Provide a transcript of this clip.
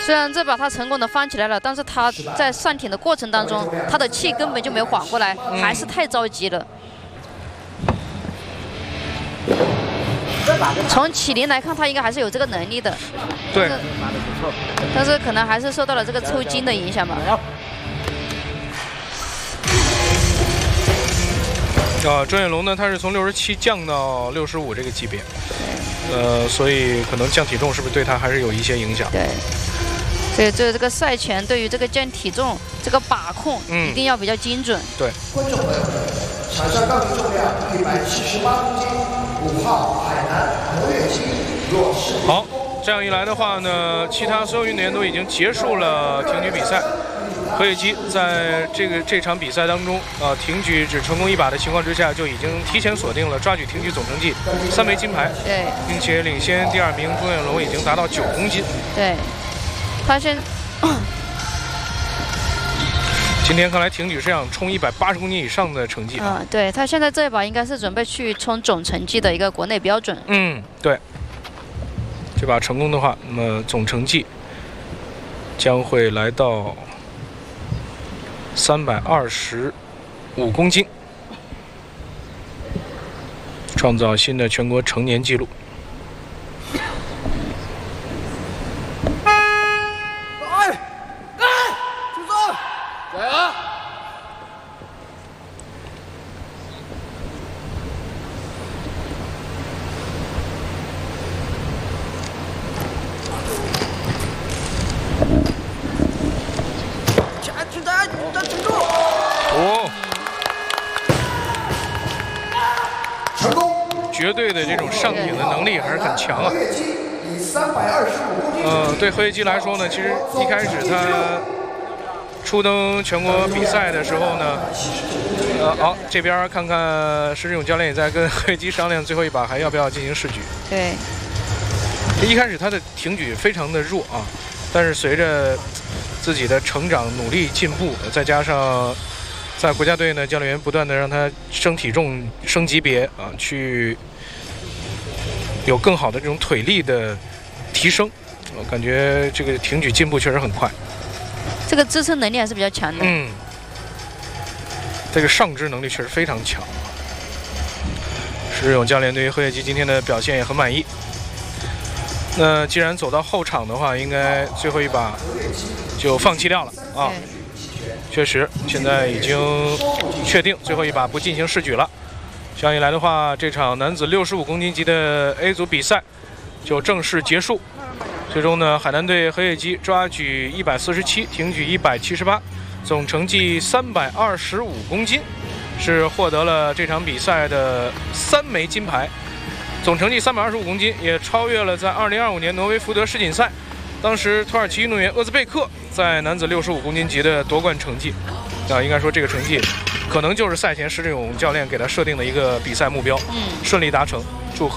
虽然这把他成功的翻起来了，但是他在上艇的过程当中，他的气根本就没缓过来，还是太着急了。从起灵来看，他应该还是有这个能力的。 对。 但是可能还是受到了这个抽筋的影响吧。 庄远龙呢，他是从67降到65这个级别，所以可能降体重是不是对他还是有一些影响？ 对。所以这个赛前对于这个降体重这个把控一定要比较精准。 对。 观众朋友们，场上杠铃重量178公斤，5号海南罗跃基若是。 好，这样一来的话呢，其他所有运动员都已经结束了挺举比赛。何跃基在这场比赛当中，挺举只成功1把的情况之下，就已经提前锁定了抓举挺举总成绩3枚金牌， 对， 并且领先第2名钟远龙已经达到9公斤。 对，他今天看来挺举是想冲180公斤以上的成绩啊。 对，他现在这一把应该是准备去冲总成绩的一个国内标准。 对。这把成功的话，那么总成绩将会来到325公斤，创造新的全国成年纪录。 住手！加油！停带，停住！成功！ 绝对的这种上艇的能力还是很强啊。 以325公斤。 对何跃基来说呢，其实一开始他初登全国比赛的时候呢，这边看看施志勇教练也在跟何跃基商量最后一把还要不要进行试举。 对。 一开始他的挺举非常的弱啊，但是随着自己的成长、努力、进步，再加上在国家队呢，教练员不断的让他升体重、升级别啊，去有更好的这种腿力的提升。我感觉这个挺举进步确实很快， 这个支撑能力还是比较强的。 这个上肢能力确实非常强。施志勇教练对于何跃基今天的表现也很满意。那既然走到后场的话，应该最后一把就放弃掉了啊。确实，现在已经确定最后一把不进行试举了。这样一来的话，这场男子65公斤级的 A 组比赛就正式结束。最终呢，海南队何跃基抓举147，挺举178，总成绩325公斤，是获得了这场比赛的3枚金牌。总成绩325公斤，也超越了在2025年挪威福德世锦赛，当时土耳其运动员厄兹贝克在男子65公斤级的夺冠成绩。应该说这个成绩，可能就是赛前施志勇教练给他设定的一个比赛目标，顺利达成。祝贺！